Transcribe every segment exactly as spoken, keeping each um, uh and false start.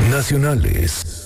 nacionales.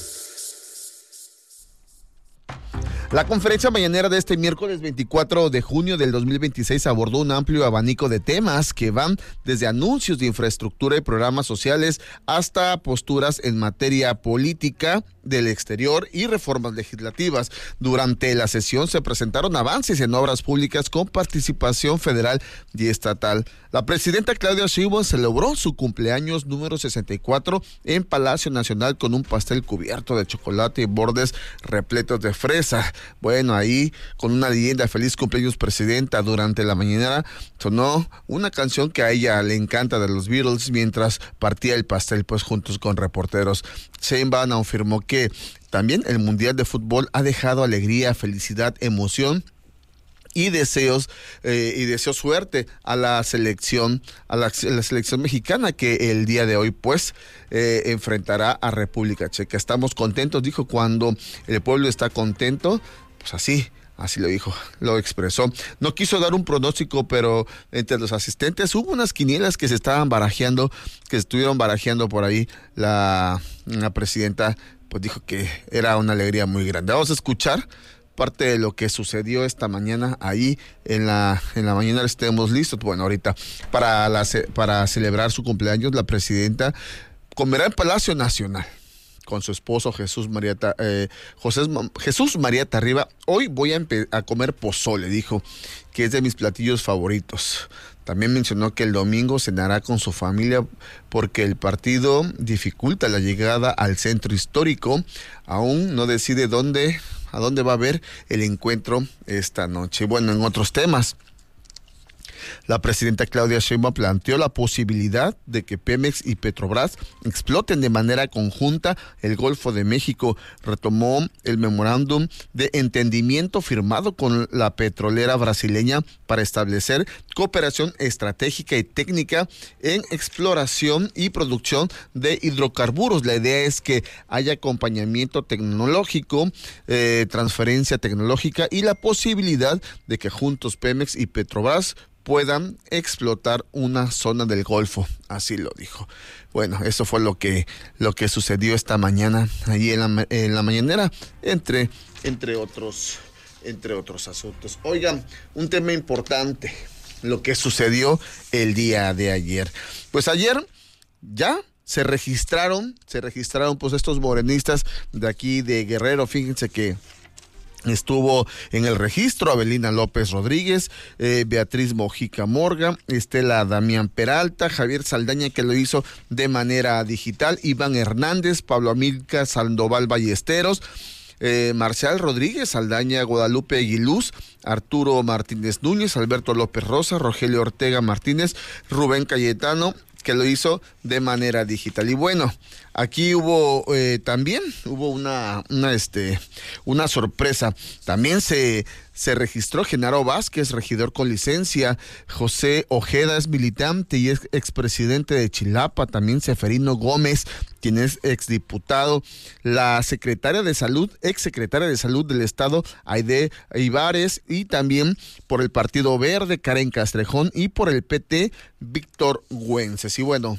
La conferencia mañanera de este miércoles veinticuatro de junio del dos mil veintiséis abordó un amplio abanico de temas que van desde anuncios de infraestructura y programas sociales hasta posturas en materia política del exterior y reformas legislativas. Durante la sesión se presentaron avances en obras públicas con participación federal y estatal. La presidenta Claudia Sheinbaum celebró su cumpleaños número sesenta y cuatro en Palacio Nacional con un pastel cubierto de chocolate y bordes repletos de fresa. Bueno, ahí con una leyenda, feliz cumpleaños presidenta. Durante la mañanera sonó una canción que a ella le encanta de los Beatles mientras partía el pastel pues juntos con reporteros. Sheinbaum afirmó que también el Mundial de Fútbol ha dejado alegría, felicidad, emoción y deseos eh, y deseo suerte a la selección a la, a la selección mexicana que el día de hoy pues eh, enfrentará a República Checa. Estamos contentos, dijo, cuando el pueblo está contento, pues así Así lo dijo, lo expresó. No quiso dar un pronóstico, pero entre los asistentes hubo unas quinielas que se estaban barajeando, que estuvieron barajeando por ahí. La, la presidenta pues dijo que era una alegría muy grande. Vamos a escuchar parte de lo que sucedió esta mañana ahí en la en la mañana. Estemos listos. Bueno, ahorita para la para celebrar su cumpleaños, la presidenta comerá en Palacio Nacional con su esposo Jesús María eh, José, Jesús María Tarriba. Hoy voy a, empe- a comer pozole, dijo, que es de mis platillos favoritos. También mencionó que el domingo cenará con su familia porque el partido dificulta la llegada al centro histórico. Aún no decide dónde, a dónde va a haber el encuentro esta noche. Bueno, en otros temas, la presidenta Claudia Sheinbaum planteó la posibilidad de que Pemex y Petrobras exploten de manera conjunta el Golfo de México. Retomó el memorándum de entendimiento firmado con la petrolera brasileña para establecer cooperación estratégica y técnica en exploración y producción de hidrocarburos. La idea es que haya acompañamiento tecnológico, eh, transferencia tecnológica y la posibilidad de que juntos Pemex y Petrobras puedan explotar una zona del Golfo, así lo dijo. Bueno, eso fue lo que lo que sucedió esta mañana allí en la, en la mañanera, entre entre otros entre otros asuntos. Oigan, un tema importante, lo que sucedió el día de ayer. Pues ayer ya se registraron, se registraron pues estos morenistas de aquí de Guerrero. Fíjense que estuvo en el registro Abelina López Rodríguez, eh, Beatriz Mojica Morga, Estela Damián Peralta, Javier Saldaña, que lo hizo de manera digital, Iván Hernández, Pablo Amilcar Sandoval Ballesteros, eh, Marcial Rodríguez Saldaña, Guadalupe Aguiluz, Arturo Martínez Núñez, Alberto López Rosa, Rogelio Ortega Martínez, Rubén Cayetano, que lo hizo de manera digital. Y bueno, aquí hubo eh, también hubo una una este una sorpresa. También se se registró Genaro Vázquez, regidor con licencia. José Ojeda es militante y es expresidente de Chilapa. También Seferino Gómez, quien es exdiputado. La secretaria de salud, exsecretaria de salud del estado, Aide Ibares, y también por el Partido Verde, Karen Castrejón, y por el P T, Víctor Güences. Y bueno,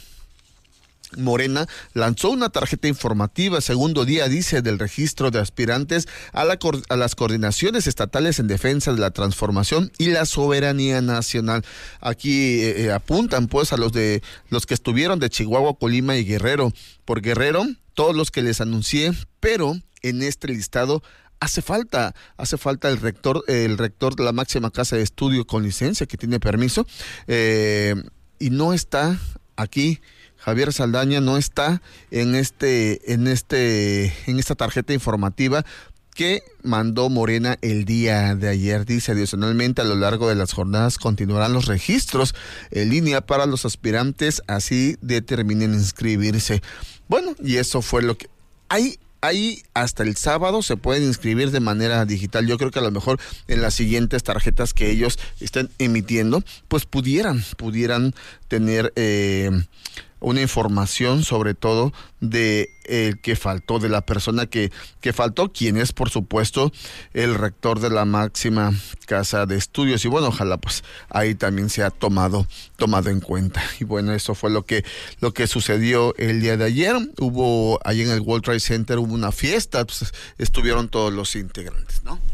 Morena lanzó una tarjeta informativa, segundo día, dice, del registro de aspirantes a, la, a las coordinaciones estatales en defensa de la transformación y la soberanía nacional. Aquí eh, apuntan pues a los de los que estuvieron de Chihuahua, Colima y Guerrero. Por Guerrero, todos los que les anuncié, pero en este listado hace falta, hace falta el rector, el rector de la máxima casa de estudio con licencia, que tiene permiso, eh, y no está aquí. Javier Saldaña no está en este, en este, en esta tarjeta informativa que mandó Morena el día de ayer. Dice, adicionalmente, a lo largo de las jornadas continuarán los registros en línea para los aspirantes, así determinen inscribirse. Bueno, y eso fue lo que hay. Ahí hasta el sábado se pueden inscribir de manera digital. Yo creo que a lo mejor en las siguientes tarjetas que ellos estén emitiendo, pues pudieran, pudieran tener, eh, una información sobre todo de el que faltó, de la persona que, que faltó, quien es por supuesto el rector de la máxima casa de estudios. Y bueno, ojalá pues ahí también se ha tomado, tomado en cuenta. Y bueno, eso fue lo que, lo que sucedió el día de ayer. Hubo ahí en el World Trade Center, hubo una fiesta, pues estuvieron todos los integrantes, ¿no?